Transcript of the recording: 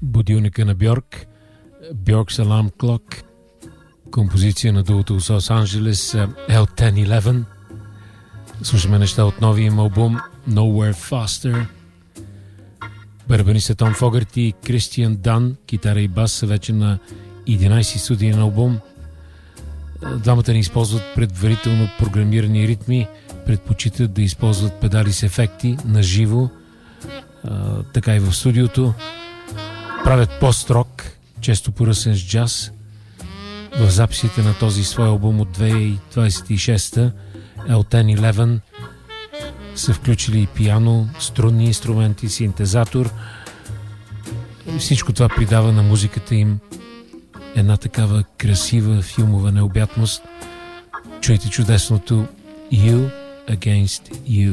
будилника на Бьорк, Bjork's Alarm Clock, композиция на дуото от Лос-Анджелес L1011. Слушаме неща от новия им албум Nowhere Faster. Барабаниста Том Фогърти и Кристиан Дан, китара и бас, са вече на 11 студиен албум. Двамата не използват предварително програмирани ритми, предпочитат да използват педали с ефекти на живо, така и в студиото. Правят пост-рок, често поръсен с джаз. В записите на този свой албум от 2026 L1011 са включили и пиано, струнни инструменти, синтезатор. Всичко това придава на музиката им една такава красива филмова необятност. Чуйте чудесното You Against You.